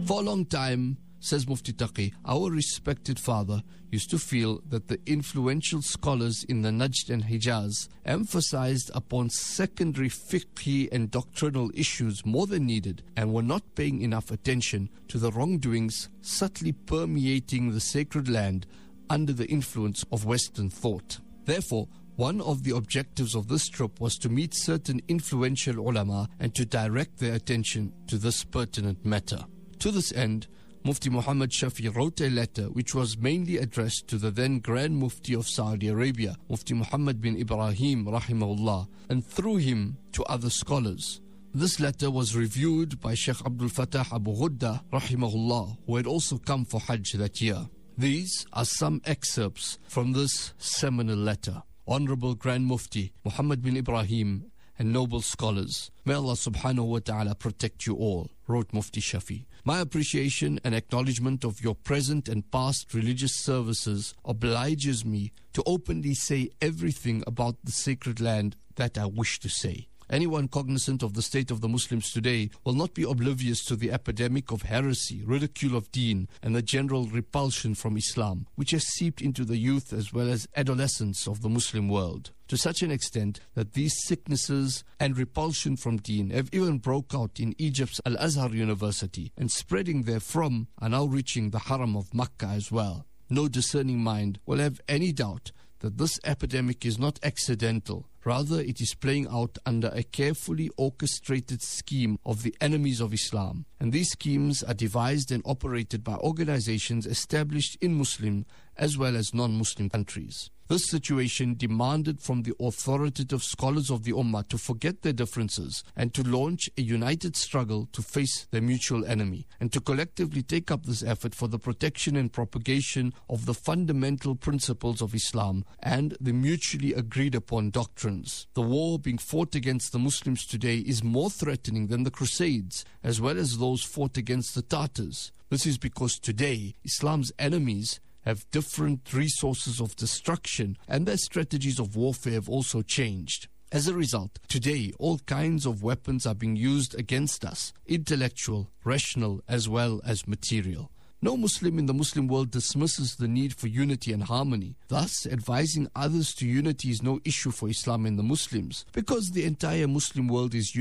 For a long time, says Mufti Taqi, our respected father used to feel that the influential scholars in the Najd and Hijaz emphasized upon secondary fiqhi and doctrinal issues more than needed and were not paying enough attention to the wrongdoings subtly permeating the sacred land under the influence of Western thought. Therefore, one of the objectives of this trip was to meet certain influential ulama and to direct their attention to this pertinent matter. To this end, Mufti Muhammad Shafi wrote a letter which was mainly addressed to the then Grand Mufti of Saudi Arabia, Mufti Muhammad bin Ibrahim rahimahullah, and through him to other scholars. This letter was reviewed by Sheikh Abdul Fattah Abu Ghudda rahimahullah, who had also come for Hajj that year. These are some excerpts from this seminal letter. Honorable Grand Mufti Muhammad bin Ibrahim and noble scholars, may Allah subhanahu wa ta'ala protect you all, wrote Mufti Shafi. My appreciation and acknowledgement of your present and past religious services obliges me to openly say everything about the sacred land that I wish to say. Anyone cognizant of the state of the Muslims today will not be oblivious to the epidemic of heresy, ridicule of deen, and the general repulsion from Islam, which has seeped into the youth as well as adolescence of the Muslim world, to such an extent that these sicknesses and repulsion from deen have even broke out in Egypt's Al-Azhar University, and spreading therefrom are now reaching the Haram of Makkah as well. No discerning mind will have any doubt that this epidemic is not accidental. Rather, it is playing out under a carefully orchestrated scheme of the enemies of Islam. And these schemes are devised and operated by organizations established in Muslim as well as non-Muslim countries. This situation demanded from the authoritative scholars of the Ummah to forget their differences and to launch a united struggle to face their mutual enemy, and to collectively take up this effort for the protection and propagation of the fundamental principles of Islam and the mutually agreed upon doctrines. The war being fought against the Muslims today is more threatening than the Crusades, as well as those fought against the Tartars. This is because today Islam's enemies have different resources of destruction, and their strategies of warfare have also changed. As a result, today all kinds of weapons are being used against us, intellectual, rational, as well as material. No Muslim in the Muslim world dismisses the need for unity and harmony. Thus, advising others to unity is no issue for Islam and the Muslims, because the entire Muslim world is